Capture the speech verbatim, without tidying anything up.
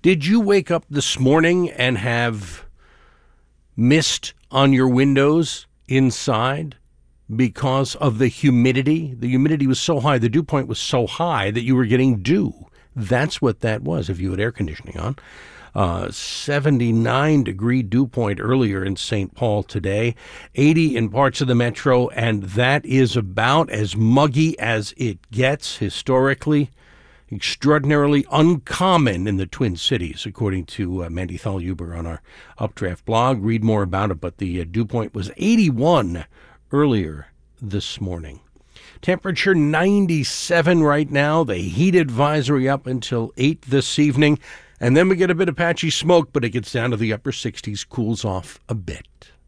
Did you wake up this morning and have mist on your windows inside because of the humidity? The humidity was so high, the dew point was so high that you were getting dew. That's what that was if you had air conditioning on. Uh, seventy-nine degree dew point earlier in Saint Paul today, eighty in parts of the metro, and that is about as muggy as it gets historically. Extraordinarily uncommon in the Twin Cities, according to uh, Mandy Thal-Huber on our Updraft blog. Read more about it, but the uh, dew point was eighty-one earlier this morning. Temperature ninety-seven right now. The heat advisory up until eight this evening. And then we get a bit of patchy smoke, but it gets down to the upper sixties, cools off a bit.